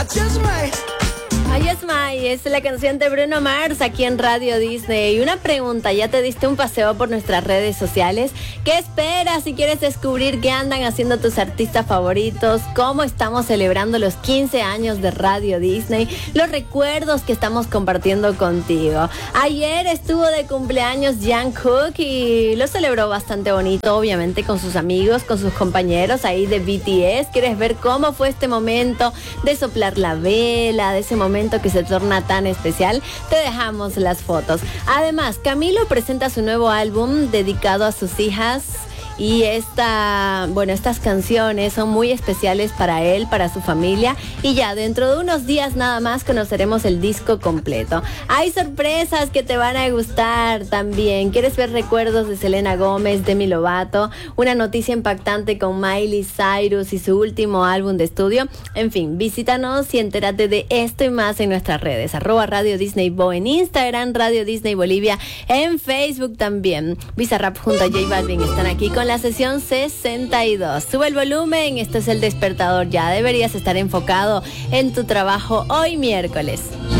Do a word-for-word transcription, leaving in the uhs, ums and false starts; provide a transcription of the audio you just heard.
Ay, es May, es la canción de Bruno Mars aquí en Radio Disney. Y una pregunta, ¿ya te diste un paseo por nuestras redes sociales? ¿Qué esperas si quieres descubrir qué andan haciendo tus artistas favoritos? ¿Cómo estamos celebrando los quince años de Radio Disney? Los recuerdos que estamos compartiendo contigo. Ayer estuvo de cumpleaños Jungkook y lo celebró bastante bonito, obviamente con sus amigos, con sus compañeros ahí de B T S. ¿Quieres ver cómo fue este momento de soplar la vela, de ese momento que se torna tan especial? Te dejamos las fotos. Además, Camilo presenta su nuevo álbum dedicado a sus hijas. Y esta, bueno, estas canciones son muy especiales para él, para su familia. Y ya dentro de unos días nada más conoceremos el disco completo. Hay sorpresas que te van a gustar también. ¿Quieres ver recuerdos de Selena Gómez, Demi Lovato? Una noticia impactante con Miley Cyrus y su último álbum de estudio. En fin, visítanos y entérate de esto y más en nuestras redes. Arroba Radio Disney Bo en Instagram, Radio Disney Bolivia en Facebook también. Bizarrap junto a J Balvin están aquí con la sesión sesenta y dos. Sube el volumen, esto es El Despertador. Ya deberías estar enfocado en tu trabajo hoy miércoles.